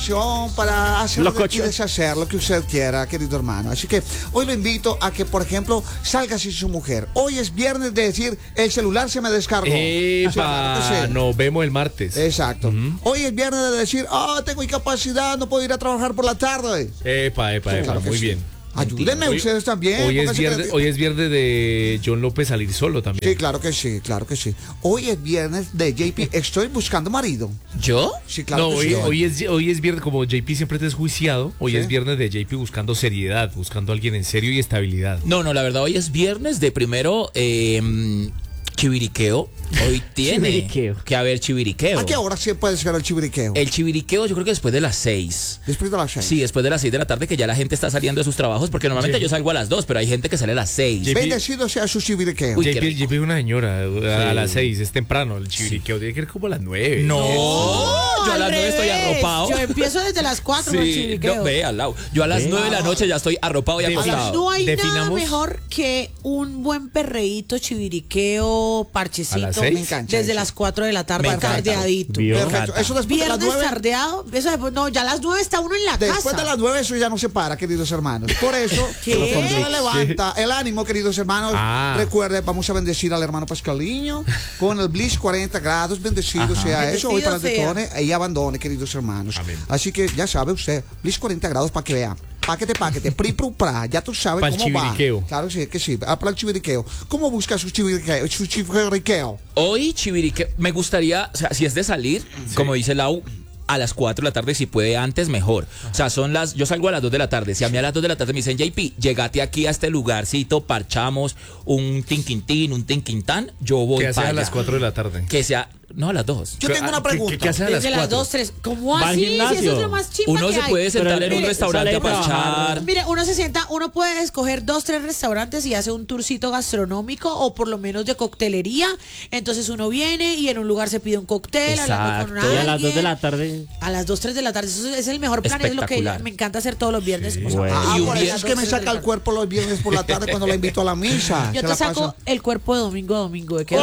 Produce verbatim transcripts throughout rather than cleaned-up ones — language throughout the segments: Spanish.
opción para hacer y deshacer lo que usted quiera, querido hermano. Así que hoy lo invito a que, por ejemplo, salga sin su mujer. Hoy es viernes de decir, el celular se me descargó. Epa, sí, claro sí. Nos vemos el martes. Exacto. Uh-huh. Hoy es viernes de decir, ah, oh, tengo incapacidad, no puedo ir a trabajar por la tarde. Epa, epa, epa, claro muy sí. bien. Ayúdenme hoy, ustedes también. Hoy es, viernes, hoy es viernes de John López salir solo también. Sí, claro que sí, claro que sí. Hoy es viernes de J P, estoy buscando marido. ¿Yo? Sí, claro no, que hoy, sí. Hoy es, hoy es viernes, como J P siempre te es juiciado, hoy ¿sí? es viernes de J P buscando seriedad, buscando a alguien en serio y estabilidad. No, no, la verdad hoy es viernes de primero... Eh, chiviriqueo. Hoy tiene chiviriqueo. que haber chiviriqueo. ¿A qué hora sí puede ser el chiviriqueo? El chiviriqueo yo creo que después de las seis. ¿Después de las seis? Sí, después de las seis de la tarde, que ya la gente está saliendo de sus trabajos, porque normalmente sí. yo salgo a las dos, pero hay gente que sale a las seis. Bendecido sea su chiviriqueo. J P es una señora, a sí. las seis, es temprano el chiviriqueo, sí. tiene que ir como a las nueve. No, no yo a las nueve estoy arropado. Yo empiezo desde las cuatro sí. con el chiviriqueo. No, ve al lado. Yo a las ve. nueve de la noche ya estoy arropado y acostado. No hay Definamos. nada mejor que un buen perreíto, chiviriqueo, parchecito. Me encanta desde eso. las cuatro de la tarde, tardeadito. Perfecto. Eso después Viernes de las nueve. tardeado. Eso después, no, ya a las nueve está uno en la después casa. Después de las nueve eso ya no se para, queridos hermanos. Por eso, se levanta el ánimo, queridos hermanos. Ah. Recuerden, vamos a bendecir al hermano Pascaliño con el Bliss cuarenta grados. Bendecido Ajá. sea bendecido eso. Hoy para el detone y abandone, queridos hermanos. Amén. Así que ya sabe usted, Bliss cuarenta grados para que vea. Paquete, paquete, pri, pru, pra, ya tú sabes Pa'l cómo chiviriqueo. va. Claro sí, que sí, para el chiviriqueo. ¿Cómo busca su chiviriqueo? Su chiviriqueo? Hoy chiviriqueo, me gustaría, o sea, si es de salir, sí. como dice Lau, a las cuatro de la tarde, si puede antes, mejor. O sea, son las, yo salgo a las dos de la tarde. Si a mí a las dos de la tarde me dicen, J P, llegate aquí a este lugarcito, parchamos un tinquintín, un tinquintán, yo voy para allá. Que sea a las cuatro de la tarde. Que sea, no, a las dos. Yo tengo una pregunta. ¿Qué, qué hace a las Desde las dos, tres. ¿Cómo así? Si eso es lo más chimba Uno que se hay. puede sentar Pero, en un mire, restaurante a parchar. Mire, uno se sienta, uno puede escoger dos, tres restaurantes y hace un tourcito gastronómico o por lo menos de coctelería. Entonces uno viene y en un lugar se pide un cóctel. Exacto. Con y a las dos de la tarde. A las dos, tres de la tarde. Eso es el mejor plan. Es lo que me encanta hacer todos los viernes. Sí, o sea, bueno. Ah, por eso es que me saca el cuerpo los viernes por la tarde cuando la invito a la misa. Yo te saco pasa? el cuerpo de domingo a domingo. ¿De qué?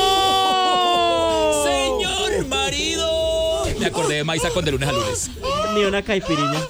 ¡Oh! ¡Señor marido! Me acordé de Maisa con de lunes a lunes. Ni una caipiriña.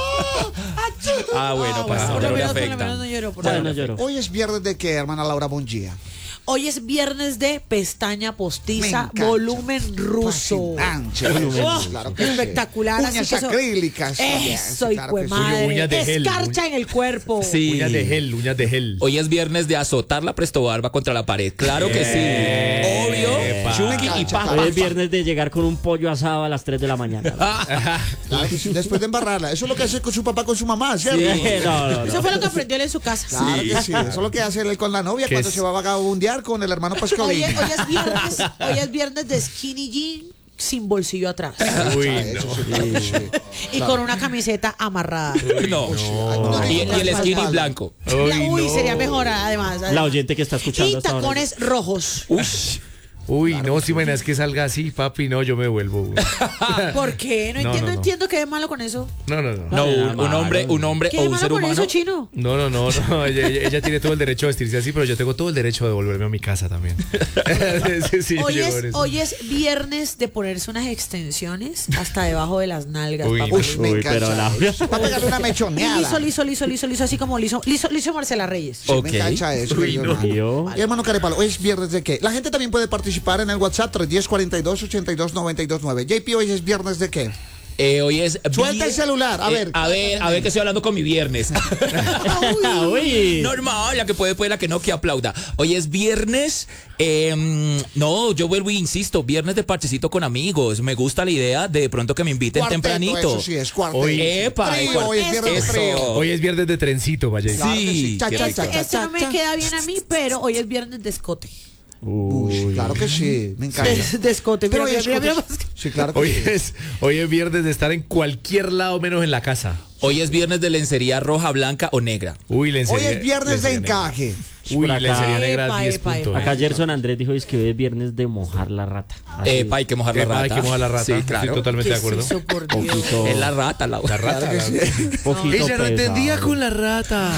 Ah, bueno, pastor, no le afecta. No lloro, por bueno, no lloro. Hoy es viernes de qué, hermana Laura Bongia. Hoy es viernes de pestaña postiza, volumen ruso. Volumen, oh, claro que espectacular. Uñas así que acrílicas. Eso, hijo claro de madre. Uñas de gel, escarcha uñas. en el cuerpo. Sí. Uñas de gel, uñas de gel. Hoy es viernes de azotar la Presto Barba contra la pared. Claro que sí. Obvio. Chucky y pa, Hoy es viernes de llegar con un pollo asado a las tres de la mañana. Claro que sí, después de embarrarla. Eso es lo que hace con su papá, con su mamá, ¿cierto? Sí, no, no, no. Eso fue lo que aprendió él en su casa. Claro sí. que sí. Eso es lo que hace él con la novia cuando es? se va a vagabundear con el hermano Pascal. Hoy, hoy, es viernes, hoy es viernes de skinny jean sin bolsillo atrás. Uy, no. Sí. Y con una camiseta amarrada. No. no. Y, y el skinny blanco. Uy, Uy no. sería mejor además, además. La oyente que está escuchando. Y tacones rojos. Uy. Uy, claro no, si imaginas que salga así, papi, no, yo me vuelvo. ¿Por qué? No, no, entiendo, no, no. entiendo qué es malo con eso. No, no, no. No, un, un hombre, un hombre ¿Qué o es un malo ser con humano. eso, Chino? No, no, no, no. Ella, ella, ella tiene todo el derecho a vestirse así, pero yo tengo todo el derecho de devolverme a mi casa también. sí, sí, hoy, es, hoy es viernes de ponerse unas extensiones hasta debajo de las nalgas. Uy, papá. Uy, me Uy, encanta. pero la... Para pegarle una mechoneada. Liso, liso, liso, liso, liso, así como liso, liso, liso Marcela Reyes. Sí, okay. Me encanta eso. Uy, no. hermano. Y hermano Carepalo, hoy es viernes de qué. La gente también puede participar en el WhatsApp tres uno cero, cuarenta y dos, ochenta y dos, noventa y dos nueve. J P, hoy es viernes de qué. Eh, hoy es Suelta el celular, a eh, ver. A ver, a ver que estoy hablando con mi viernes. Uy. Normal, la que puede, puede, la que no, que aplauda. Hoy es viernes. Eh, no, yo vuelvo y insisto, viernes de parchecito con amigos. Me gusta la idea de, de pronto que me inviten Cuarteto, tempranito. Eso sí, es cuarteto. Hoy, Epa, trío, hoy es viernes de trío. Hoy es viernes de trencito, vaya. Sí, claro sí. Cha, cha, cha, cha, Este no me queda bien a mí, pero hoy es viernes de escote. Uy, claro que sí, me encanta. De, de escote, Pero mira, hoy mira, es mira, escote. mira. Sí, claro que Hoy sí. es, hoy es viernes de estar en cualquier lado menos en la casa. Hoy es viernes de lencería roja, blanca o negra. Uy, lencería. Hoy es viernes de encaje. Uy, Por acá. lencería negra Epa, diez epa, puntos. epa. Acá Gerson Andrés dijo es que hoy es viernes de mojar la rata. Así Epa, hay que mojar la Epa, rata. hay que mojar la rata. Sí, claro. Estoy totalmente de ¿Qué es acuerdo. eso, por Dios? poquito, Es la rata, la, La rata. Claro que la- sí. poquito Ella no entendía pesado. con la rata.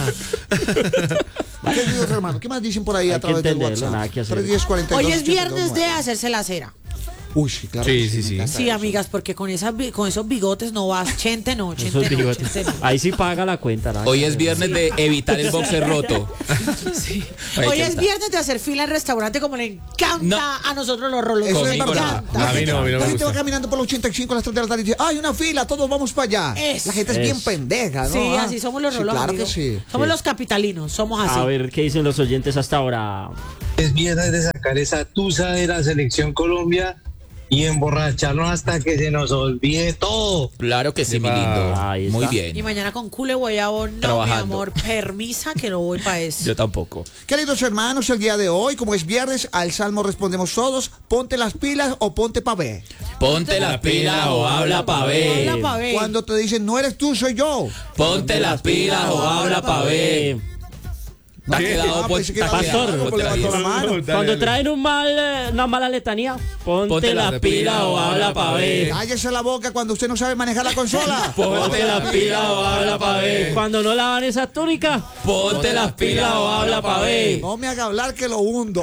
Queridos hermanos, ¿qué más dicen por ahí Hay a que través del entenderlo, WhatsApp? nada que hacer. tres uno cero, cuarenta y dos, Hoy es ochenta y dos viernes de nueve. hacerse la cera. Uy, sí, claro. Sí, que sí, me sí. encanta Sí, eso. amigas, porque con esas bi- con esos bigotes no vas. Chente no, chente Esos no, bigotes. chente no. Ahí sí paga la cuenta. ¿no? Hoy es viernes de evitar el boxer roto. Hay Hoy que es estar. viernes de hacer fila en restaurante como le encanta No. a nosotros los rolos. Eso es Conmigo verdad. no. La A mí gente- no, a mí no me La gente va gusta. caminando por los ochenta y cinco a las tres de la tarde y dice, ¡ay, una fila! Todos vamos para allá. Es. La gente es, bien Es. pendeja, ¿no? Sí, Ah, así somos los sí, rolos. claro amigo. que sí. Somos Sí. los capitalinos, somos así. A ver qué dicen los oyentes hasta ahora. Es viernes de sacar esa tusa de la selección Colombia y emborracharnos hasta que se nos olvide todo. Claro que sí, mi Epa. lindo. Ahí Muy está. Y bien. mañana con cule guayabo, no, Trabajando. mi amor, permisa que no voy para eso. Yo tampoco. Queridos hermanos, el día de hoy, como es viernes, al salmo respondemos todos, ponte las pilas o ponte pa' ver. Ponte las pilas o habla pa' ver. Habla pa' ver. Cuando te dicen, no eres tú, soy yo. Ponte las pilas o habla pa' ver. Te ha ¿Qué? quedado, Ah, pues, pensé que te ha iba a quedado, decir algo, ponte pues, las levantó la pilas. mano. Dale, Cuando dale. traen un mal, eh, una mala letanía, ponte, Ponte la las pila pilas o habla pa' ver. Cállese la boca cuando usted no sabe manejar la consola. Ponte las pilas o habla pa' ver. Cuando no lavan esa túnica, Ponte las pilas o habla pa' ver. No me haga hablar que lo hundo.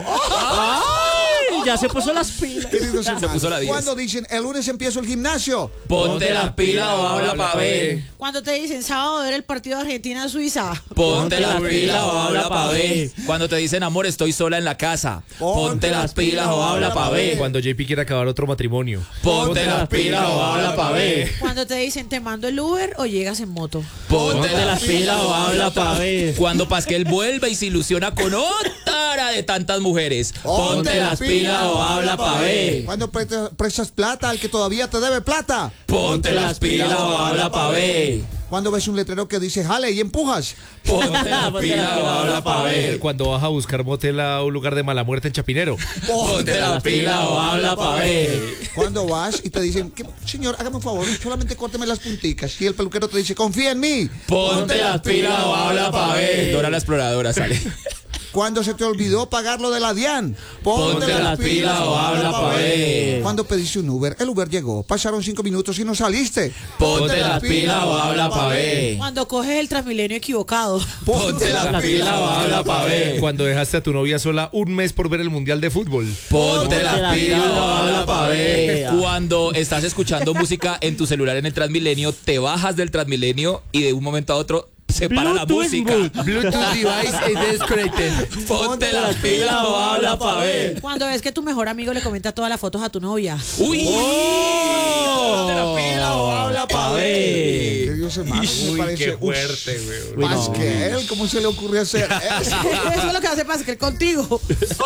¡ay! Ya se puso las pilas. Queridos Se hermanos, puso la diez. cuando dicen, el lunes empiezo el gimnasio. Ponte las pilas o habla pa' ver. Cuando te dicen sábado ver el partido de Argentina-Suiza. Ponte las pilas o habla pa' ver. Cuando te dicen amor, estoy sola en la casa. Ponte las pilas o habla pa' ver. Cuando J P quiere acabar otro matrimonio. Ponte las pilas o habla pa' ver. Cuando te dicen te mando el Uber o llegas en moto. Ponte Ponte las pilas o habla pa' ver. Cuando Pasquel vuelve y se ilusiona con otra de tantas mujeres. Ponte las pilas o habla pa' ver. Cuando prestas, prestas plata al que todavía te debe plata. Ponte las pilas o habla pa' ver. Cuando ves un letrero que dice jale y empujas. Ponte las pilas o habla pa' ver. Cuando vas a buscar motel a un lugar de mala muerte en Chapinero. Ponte las pilas o habla pa' ver. Cuando vas y te dicen, "¿Qué- señor, hágame un favor, solamente córteme las punticas. Y el peluquero te dice, confía en mí. Ponte las pilas o habla pa' ver. Dora la exploradora sale. Cuando se te olvidó pagar lo de la DIAN. Ponte las pilas o habla pa' ver. Cuando pediste un Uber, el Uber llegó. Pasaron cinco minutos y no saliste. Ponte las pilas o habla pa' ver. Cuando coges el Transmilenio equivocado. Ponte las pilas o habla pa' ver. Cuando dejaste a tu novia sola un mes por ver el Mundial de Fútbol. Ponte las pilas o habla pa' ver. Cuando estás escuchando música en tu celular en el Transmilenio, te bajas del Transmilenio y de un momento a otro se para la Bluetooth música. boot. Bluetooth device is disconnected. Ponte las pilas o habla pa' ver. Cuando ves que tu mejor amigo le comenta todas las fotos a tu novia. ¡Uy! Ponte las pilas o habla pa' ver. Que Dios hermano, me Uy, parece qué uf, fuerte, güey. Uy, más no. que él, ¿cómo se le ocurre hacer eso? Eso es lo que hace Pascal contigo.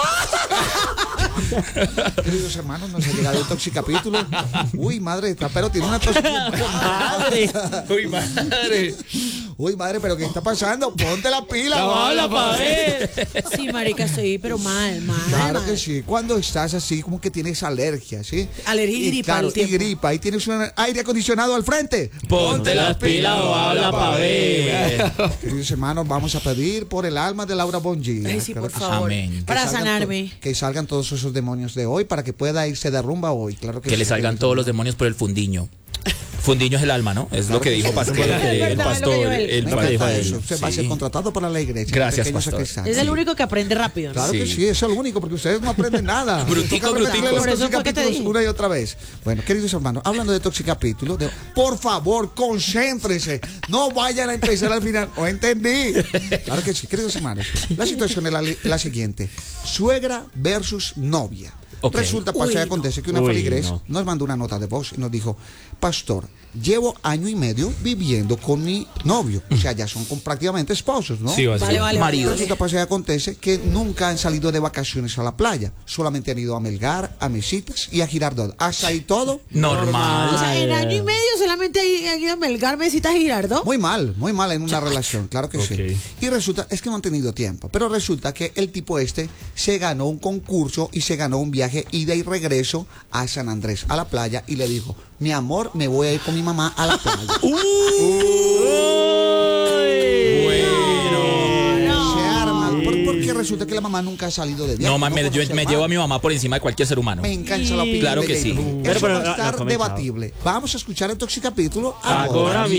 Queridos hermanos, nos ha llegado el toxicapítulo. Uy, madre, pero tiene una tos. Madre. Uy, madre. Uy, madre, pero ¿qué está pasando? Ponte la pila. La bala, bala pa' ver. Sí, marica, estoy, pero mal, mal. Claro mal. que sí. Cuando estás así, como que tienes alergia, ¿sí? Alergia y gripa claro, al tiempo. y gripa. Y tienes un aire acondicionado al frente. Ponte las pilas o habla pa' ver. Queridos hermanos, vamos a pedir por el alma de Laura Bongi. Ay, sí, por que favor. Amén. Para salgan sanarme. to- que salgan todos esos demonios de hoy para que pueda irse de rumba hoy. Claro que Que sí, le salgan queridos todos los hermanos. demonios por el fundiño. Fundiño es el alma, ¿no? Es lo que dijo Pascal, Es el verdad, es lo que pastor. dijo él. El Me pastor. encanta eso. Usted va a ser Sí. contratado para la iglesia. Gracias, Pequeño pastor. sacristán. Es el único que aprende rápido, ¿no? Claro que Sí. sí, es el único, porque ustedes no aprenden nada. Brutico, Toca repetirle brutico. los Por eso fue que te toxicapítulos dije. una y otra vez. Bueno, queridos hermanos, hablando de toxicapítulos, de- por favor, concéntrense. No vayan a empezar al final. ¿O entendí? Claro que sí, queridos hermanos. La situación es la, la siguiente. Suegra versus novia. Ok. Resulta, pasa y Uy, acontece que una Uy, feligres no. nos mandó una nota de voz y nos dijo, pastor, llevo año y medio viviendo con mi novio. O sea, ya son con- prácticamente esposos, ¿no? Sí, Vale, vale, vale. Maridos. Resulta, pasa y acontece que nunca han salido de vacaciones a la playa. Solamente han ido a Melgar, a Mesitas y a Girardot. Hasta ahí todo. Normal. O sea, en año y medio solamente han ido a Melgar, Mesitas y Girardot. Muy mal, muy mal en una relación, claro que Ok. sí. Y resulta, es que no han tenido tiempo, pero resulta que el tipo este se ganó un concurso y se ganó un viaje ida y regreso a San Andrés, a la playa, y le dijo, mi amor, me voy a ir con mi mamá a la playa. Se arma, por- porque resulta que la mamá nunca ha salido de viaje. No, ma, me, yo conoce me al llevo mar. a mi mamá por encima de cualquier ser humano. Me encanta la opinión Claro de que sí. Gabriel. Pero, Eso pero va a la- la estar comenzado. debatible. Vamos a escuchar el toxicapítulo Ahora